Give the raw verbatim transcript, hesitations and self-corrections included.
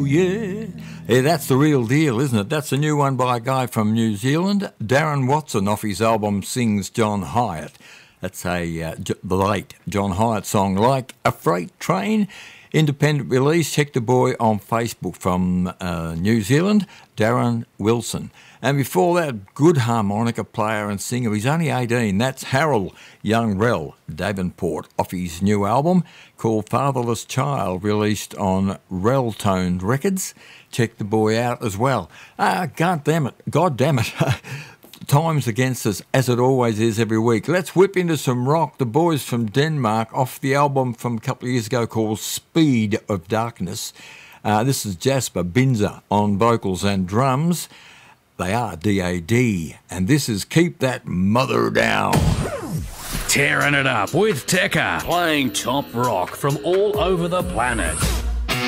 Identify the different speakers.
Speaker 1: yeah. Yeah, that's the real deal, isn't it? That's a new one by a guy from New Zealand, Darren Watson, off his album Sings John Hyatt. That's a uh, J- the late John Hyatt song, Like a Freight Train. Independent release. Check the boy on Facebook from uh, New Zealand, Darren Wilson. And before that, good harmonica player and singer. He's only eighteen. That's Harold Young Rel Davenport off his new album called Fatherless Child, released on Reltoned Records. Check the boy out as well. Ah, God damn it. God damn it. Time's against us, as it always is every week. Let's whip into some rock. The boys from Denmark, off the album from a couple of years ago called Speed of Darkness. Uh, this is Jasper Binzer on vocals and drums. They are D A D, and this is Keep That Mother Down.
Speaker 2: Tearing it up with Tekka, playing top rock from all over the planet.